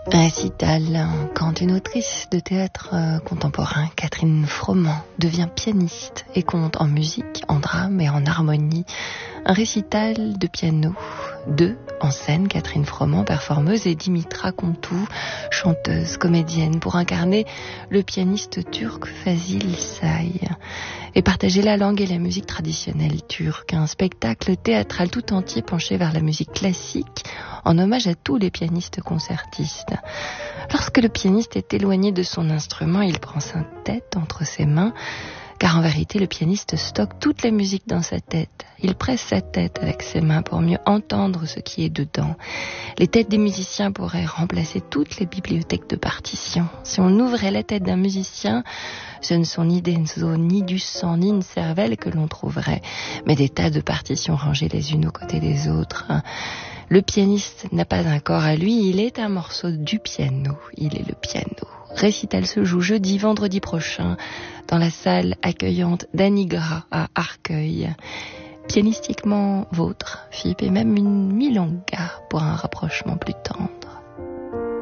Récital, quand une autrice de théâtre contemporain, Catherine Froment, devient pianiste et compte en musique, en drame et en harmonie. Un récital de piano, 2 en scène, Catherine Froment, performeuse, et Dimitra Kontu, chanteuse, comédienne, pour incarner le pianiste turc Fazil Say et partager la langue et la musique traditionnelle turque. Un spectacle théâtral tout entier penché vers la musique classique, en hommage à tous les pianistes concertistes. Lorsque le pianiste est éloigné de son instrument, il prend sa tête entre ses mains, car en vérité, le pianiste stocke toute la musique dans sa tête. Il presse sa tête avec ses mains pour mieux entendre ce qui est dedans. Les têtes des musiciens pourraient remplacer toutes les bibliothèques de partitions. Si on ouvrait la tête d'un musicien, ce ne sont ni des os, ni du sang, ni une cervelle que l'on trouverait, mais des tas de partitions rangées les unes aux côtés des autres. Le pianiste n'a pas un corps à lui, il est un morceau du piano. Il est le piano. Récital se joue jeudi, vendredi prochain, dans la salle accueillante d'Anigra à Arcueil. Pianistiquement vôtre, Philippe, et même une milonga pour un rapprochement plus tendre.